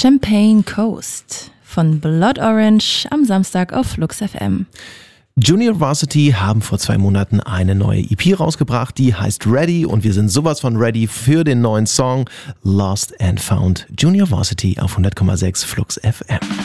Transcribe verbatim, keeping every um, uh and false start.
Champagne Coast von Blood Orange am Samstag auf Flux F M. Junior Varsity haben vor zwei Monaten eine neue E P rausgebracht, die heißt Ready und wir sind sowas von ready für den neuen Song Lost and Found. Junior Varsity auf hundert Komma sechs Flux F M.